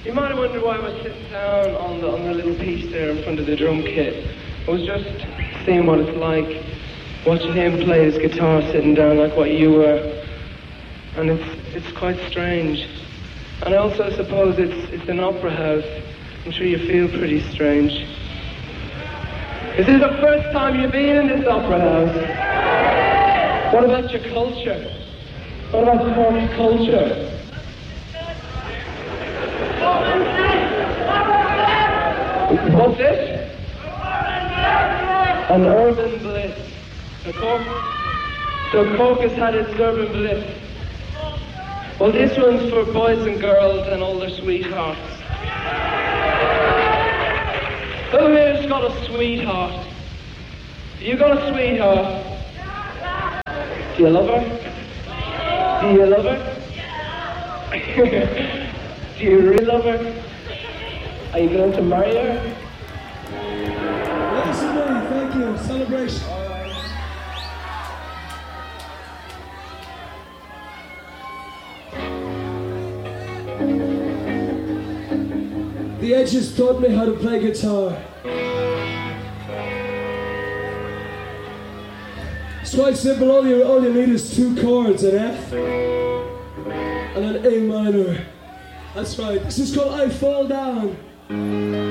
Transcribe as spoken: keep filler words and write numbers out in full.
You might have wondered why I was sitting down on the, on the little piece there in front of the drum kit. I was just seeing what it's like, watching him play his guitar sitting down like what you were. And it's it's quite strange. And I also suppose it's it's an opera house. I'm sure you feel pretty strange. Is this the first time you've been in this opera house? What about your culture? What about Cork culture? What's this? An urban bliss. So Cork, so Cork has had its urban bliss. Well, this one's for boys and girls and all their sweethearts. Who here's got a sweetheart? You got a sweetheart? Do you love her? Do you love her? Do you really love her? Are you going to marry her? Yes, indeed. Thank you. Celebration. The Edges taught me how to play guitar. It's quite simple. All you, all you need is two chords, an F and an A minor. That's right. This is called I Fall Down.